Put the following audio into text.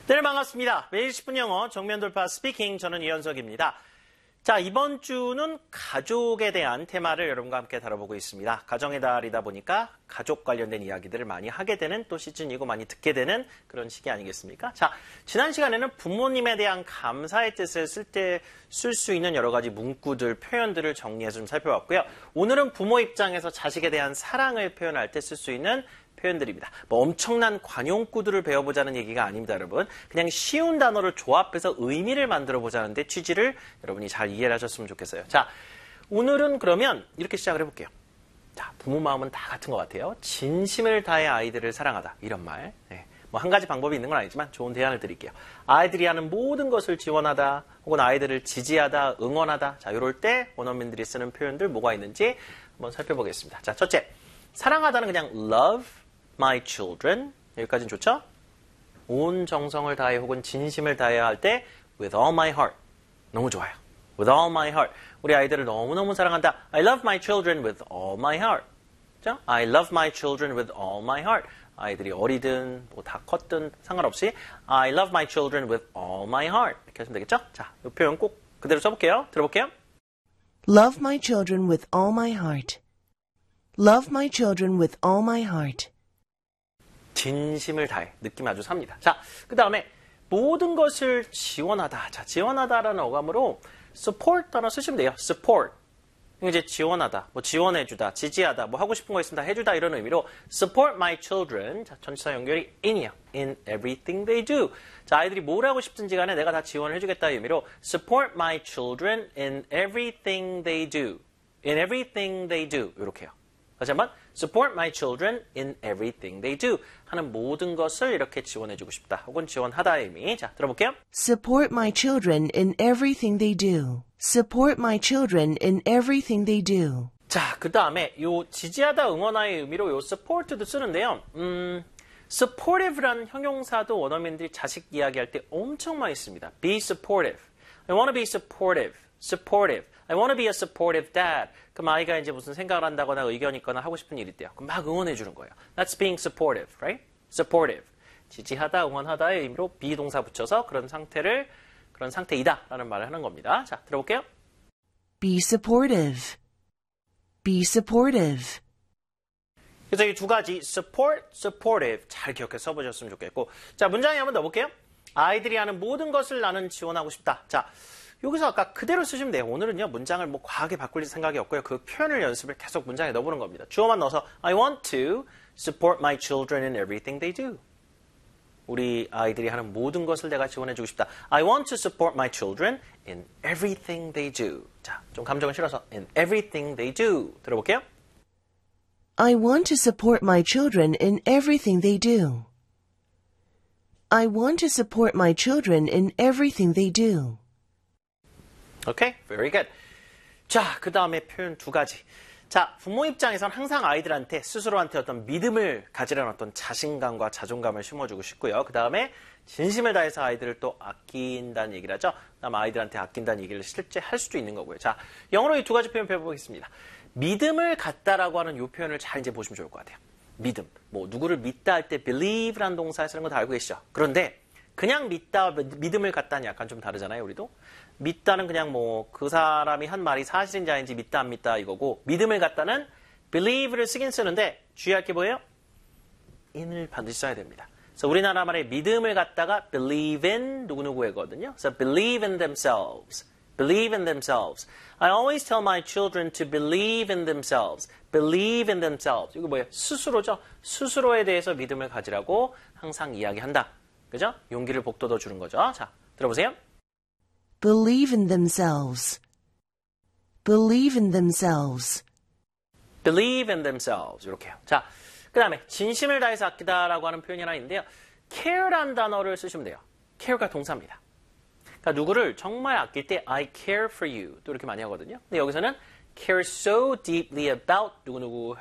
네, 반갑습니다. 매일 10분 영어 정면 돌파 스피킹, 저는 이현석입니다. 자, 이번 주는 가족에 대한 테마를 여러분과 함께 다뤄보고 있습니다. 가정의 달이다 보니까 가족 관련된 이야기들을 많이 하게 되는 또 시즌이고 많이 듣게 되는 그런 시기 아니겠습니까? 자, 지난 시간에는 부모님에 대한 감사의 뜻을 쓸 수 있는 여러 가지 문구들, 표현들을 정리해서 좀 살펴봤고요. 오늘은 부모 입장에서 자식에 대한 사랑을 표현할 때 쓸 수 있는 표현들입니다. 뭐 엄청난 관용구들을 배워보자는 얘기가 아닙니다, 여러분. 그냥 쉬운 단어를 조합해서 의미를 만들어보자는 데 취지를 여러분이 잘 이해를 하셨으면 좋겠어요. 자, 오늘은 그러면 이렇게 시작을 해볼게요. 자, 부모 마음은 다 같은 것 같아요. 진심을 다해 아이들을 사랑하다, 이런 말. 네. 뭐 한 가지 방법이 있는 건 아니지만 좋은 대안을 드릴게요. 아이들이 하는 모든 것을 지원하다, 혹은 아이들을 지지하다, 응원하다. 자, 이럴 때 원어민들이 쓰는 표현들 뭐가 있는지 한번 살펴보겠습니다. 자, 첫째, 사랑하다는 그냥 love my children. 여기까지는 좋죠? 온 정성을 다해 혹은 진심을 다해야 할 때 with all my heart. 너무 좋아요. with all my heart. 우리 아이들을 너무너무 사랑한다. I love my children with all my heart. 그렇죠? I love my children with all my heart. 아이들이 어리든 뭐 다 컸든 상관없이 I love my children with all my heart. 이렇게 하시면 되겠죠? 자, 이 표현 꼭 그대로 써볼게요. 들어볼게요. Love my children with all my heart. Love my children with all my heart. 진심을 다해. 느낌 아주 삽니다. 자, 그 다음에 모든 것을 지원하다. 자, 지원하다라는 어감으로 support 단어 쓰시면 돼요. support. 이제 지원하다, 뭐 지원해주다, 지지하다, 뭐 하고 싶은 거 있으면 다 해주다 이런 의미로 support my children. 자, 전치사 연결이 in이요. in everything they do. 자, 아이들이 뭘 하고 싶든지 간에 내가 다 지원을 해주겠다 의미로 support my children in everything they do. in everything they do. 이렇게요. 다시 한번 support my children in everything they do. 하는 모든 것을 이렇게 지원해주고 싶다. 혹은 지원하다의 의미. 자, 들어볼게요. Support my children in everything they do. Support my children in everything they do. 자, 그 다음에 요 지지하다, 응원하의 의미로 요 support도 쓰는데요. supportive라는 형용사도 원어민들이 자식 이야기할 때 엄청 많이 씁니다. be supportive. I want to be supportive. supportive. I want to be a supportive dad. 그럼 아이가 이제 무슨 생각을 한다거나 의견이 있거나 하고 싶은 일이 있대요. 그럼 막 응원해 주는 거예요. That's being supportive, right? supportive. 지지하다, 응원하다의 의미로 비동사 붙여서 그런 상태이다 라는 말을 하는 겁니다. 자, 들어볼게요. Be supportive. Be supportive. 그래서 이 두 가지 support, supportive 잘 기억해서 써보셨으면 좋겠고, 자, 문장에 한번 넣어볼게요. 아이들이 하는 모든 것을 나는 지원하고 싶다. 자, 여기서 아까 그대로 쓰시면 돼요. 오늘은요, 문장을 뭐 과하게 바꿀 생각이 없고요. 그 표현을 연습을 계속 문장에 넣어보는 겁니다. 주어만 넣어서 I want to support my children in everything they do. 우리 아이들이 하는 모든 것을 내가 지원해주고 싶다. I want to support my children in everything they do. 자, 좀 감정을 실어서 in everything they do. 들어볼게요. I want to support my children in everything they do. I want to support my children in everything they do. Okay, very good. 자, 그 다음에 표현 두 가지. 자, 부모 입장에서는 항상 아이들한테 스스로한테 어떤 믿음을 가지라는 어떤 자신감과 자존감을 심어주고 싶고요. 그 다음에 진심을 다해서 아이들을 또 아낀다는 얘기를 하죠. 그다음 아이들한테 아낀다는 얘기를 실제 할 수도 있는 거고요. 자, 영어로 이 두 가지 표현 배워보겠습니다. 믿음을 갖다라고 하는 이 표현을 잘 이제 보시면 좋을 것 같아요. 믿음. 뭐 누구를 믿다 할 때 believe라는 동사에 쓰는 거 다 알고 계시죠? 그런데 그냥 믿다, 믿음을 갖다는 약간 좀 다르잖아요, 우리도. 믿다는 그냥 뭐 그 사람이 한 말이 사실인지 아닌지 믿다 안 믿다 이거고, 믿음을 갖다는 believe를 쓰긴 쓰는데 주의할 게 뭐예요? in을 반드시 써야 됩니다. 그래서 우리나라 말에 믿음을 갖다가 believe in 누구누구거든요. 그래서 believe in themselves. believe in themselves. I always tell my children to believe in themselves. believe in themselves. 이거 뭐예요? 스스로죠. 스스로에 대해서 믿음을 가지라고 항상 이야기한다. 그죠? 용기를 북돋워 주는 거죠. 자, 들어보세요. Believe in themselves. Believe in themselves. believe in themselves. 이렇게요. 자, 그 다음에 진심을 다해서 아끼다라고 하는 표현이 하나 있는데요. care라는 단어를 쓰시면 돼요. care가 동사입니다. 그러니까 누구를 정말 아낄 때 I care for you 또 이렇게 많이 하거든요. 근데 여기서는 care so deeply about 누구누구